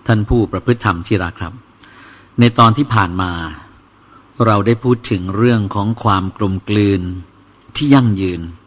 ท่านผู้ประพฤติธรรมที่รักครับในตอนที่ผ่านมาเราได้พูดถึงเรื่องของความกลมกลืนที่ยั่งยืน